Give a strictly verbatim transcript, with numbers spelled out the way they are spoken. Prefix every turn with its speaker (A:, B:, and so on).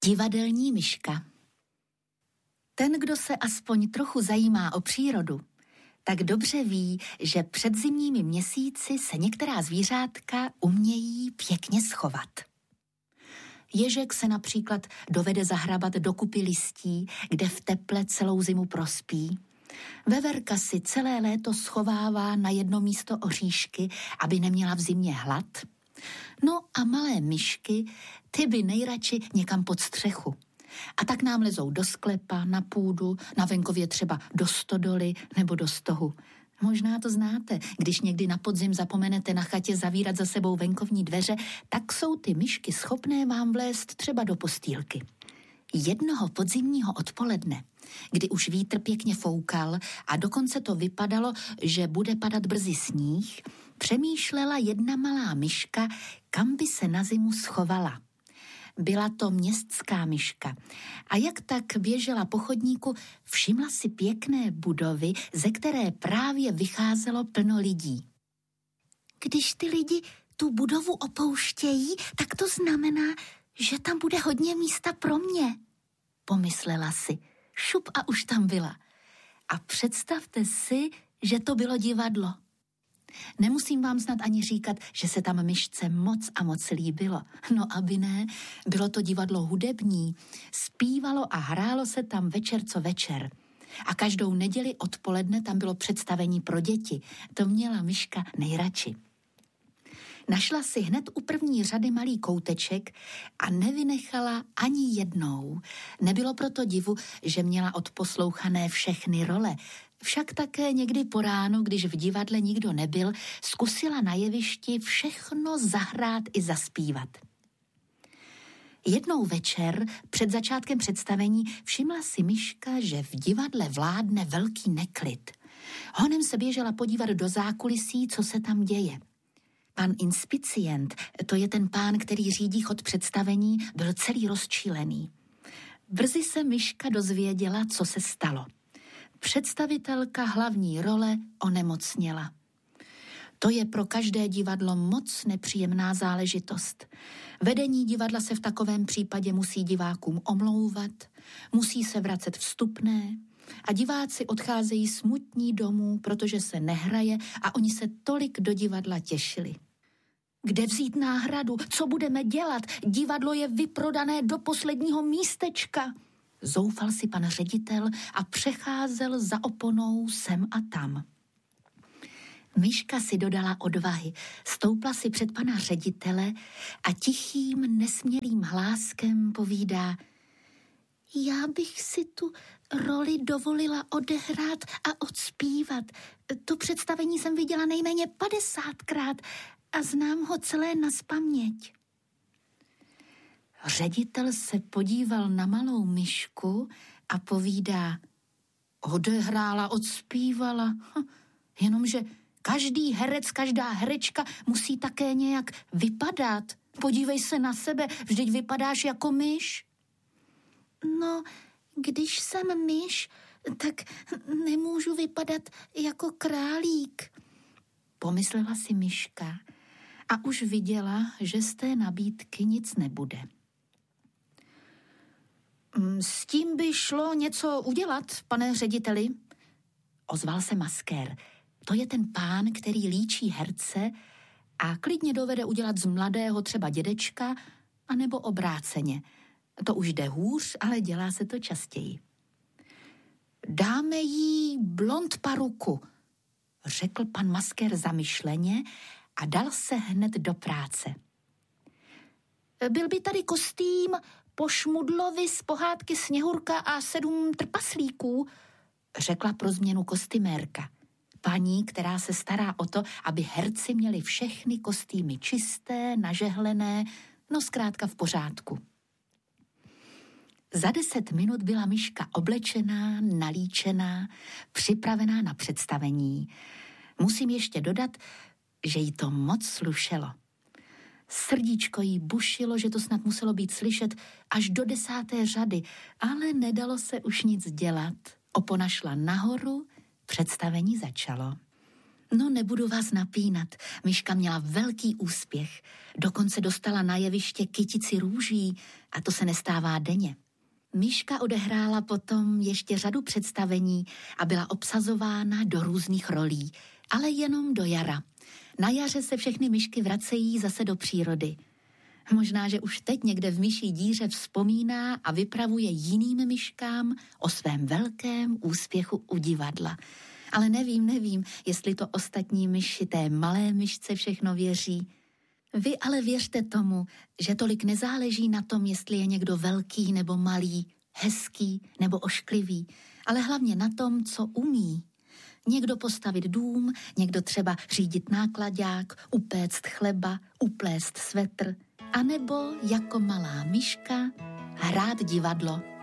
A: Divadelní myška. Ten, kdo se aspoň trochu zajímá o přírodu, tak dobře ví, že před zimními měsíci se některá zvířátka umějí pěkně schovat. Ježek se například dovede zahrabat do kupy listí, kde v teple celou zimu prospí. Veverka si celé léto schovává na jedno místo oříšky, aby neměla v zimě hlad. No a malé myšky, ty by nejradši někam pod střechu. A tak nám lezou do sklepa, na půdu, na venkově třeba do stodoly nebo do stohu. Možná to znáte, když někdy na podzim zapomenete na chatě zavírat za sebou venkovní dveře, tak jsou ty myšky schopné vám vlézt třeba do postýlky. Jednoho podzimního odpoledne, kdy už vítr pěkně foukal a dokonce to vypadalo, že bude padat brzy sníh, přemýšlela jedna malá myška, kam by se na zimu schovala. Byla to městská myška a jak tak běžela po chodníku, všimla si pěkné budovy, ze které právě vycházelo plno lidí. Když ty lidi tu budovu opouštějí, tak to znamená, že tam bude hodně místa pro mě, pomyslela si. Šup a už tam byla. A představte si, že to bylo divadlo. Nemusím vám snad ani říkat, že se tam myšce moc a moc líbilo. No aby ne, bylo to divadlo hudební, zpívalo a hrálo se tam večer co večer. A každou neděli odpoledne tam bylo představení pro děti. To měla myška nejradši. Našla si hned u první řady malý kouteček a nevynechala ani jednou. Nebylo proto divu, že měla odposlouchané všechny role. Však také někdy po ránu, když v divadle nikdo nebyl, zkusila na jevišti všechno zahrát i zaspívat. Jednou večer, před začátkem představení, všimla si myška, že v divadle vládne velký neklid. Honem se běžela podívat do zákulisí, co se tam děje. Pan inspicient, to je ten pán, který řídí chod představení, byl celý rozčílený. Brzy se myška dozvěděla, co se stalo. Představitelka hlavní role onemocněla. To je pro každé divadlo moc nepříjemná záležitost. Vedení divadla se v takovém případě musí divákům omlouvat, musí se vracet vstupné a diváci odcházejí smutní domů, protože se nehraje a oni se tolik do divadla těšili. Kde vzít náhradu? Co budeme dělat? Divadlo je vyprodané do posledního místečka. Zoufal si pan ředitel a přecházel za oponou sem a tam. Myška si dodala odvahy, stoupla si před pana ředitele a tichým, nesmělým hláskem povídá: Já bych si tu roli dovolila odehrát a odspívat. To představení jsem viděla nejméně padesátkrát a znám ho celé nazpaměť. Ředitel se podíval na malou myšku a povídá: Odehrála, odspívala, hm, jenomže každý herec, každá herečka musí také nějak vypadat. Podívej se na sebe, vždyť vypadáš jako myš. No, když jsem myš, tak nemůžu vypadat jako králík, pomyslela si myška a už viděla, že z té nabídky nic nebude. S tím by šlo něco udělat, pane řediteli, ozval se maskér. To je ten pán, který líčí herce a klidně dovede udělat z mladého třeba dědečka, anebo obráceně. To už jde hůř, ale dělá se to častěji. Dáme jí blond paruku, řekl pan maskér zamyšleně a dal se hned do práce. Byl by tady kostým po Šmudlovi z pohádky Sněhurka a sedm trpaslíků, řekla pro změnu kostymérka. Paní, která se stará o to, aby herci měli všechny kostýmy čisté, nažehlené, no zkrátka v pořádku. Za deset minut byla myška oblečená, nalíčená, připravená na představení. Musím ještě dodat, že jí to moc slušelo. Srdíčko jí bušilo, že to snad muselo být slyšet až do desáté řady, ale nedalo se už nic dělat. Opona šla nahoru, představení začalo. No, nebudu vás napínat. Myška měla velký úspěch. Dokonce dostala na jeviště kytici růží a to se nestává denně. Myška odehrála potom ještě řadu představení a byla obsazována do různých rolí, ale jenom do jara. Na jaře se všechny myšky vracejí zase do přírody. Možná, že už teď někde v myší díře vzpomíná a vypravuje jiným myškám o svém velkém úspěchu u divadla. Ale nevím, nevím, jestli to ostatní myši té malé myšce všechno věří. Vy ale věřte tomu, že tolik nezáleží na tom, jestli je někdo velký nebo malý, hezký nebo ošklivý, ale hlavně na tom, co umí. Někdo postavit dům, někdo třeba řídit náklaďák, upéct chleba, uplést svetr, anebo jako malá myška hrát divadlo.